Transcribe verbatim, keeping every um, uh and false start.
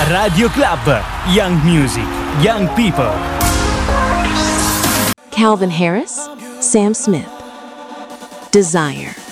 Radio Club. Young music, young people. Calvin Harris, Sam Smith. Desire.